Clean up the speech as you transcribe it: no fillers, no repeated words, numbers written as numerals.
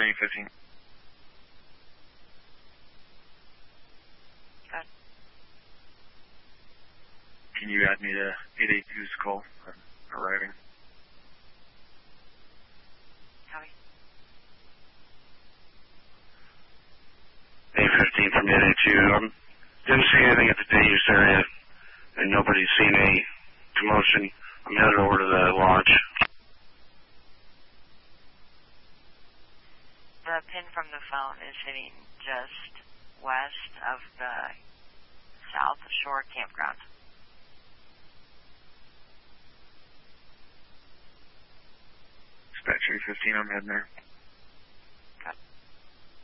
Dispatch 15. Good. Can you add me to 882's call? I'm arriving. Copy. 815 from 882. Didn't see anything at the Dayuse area, and nobody's seen any commotion. I'm headed over to the lodge. The pin from the phone is hitting just west of the South Shore campground. Dispatch 815, I'm heading there.